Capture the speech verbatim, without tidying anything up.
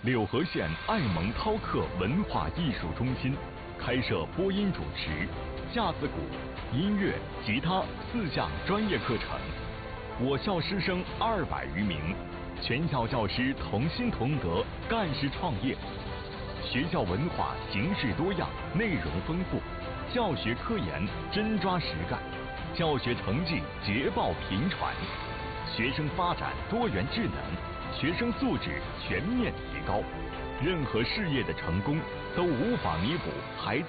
柳河县爱蒙饕客文化艺术中心开设播音主持、架子鼓、音乐、吉他四项专业课程。我校师生二百余名，全校教师同心同德，干事创业。学校文化形式多样，内容丰富，教学科研真抓实干，教学成绩捷报频传，学生发展多元智能，学生素质全面提高。任何事业的成功都无法弥补孩子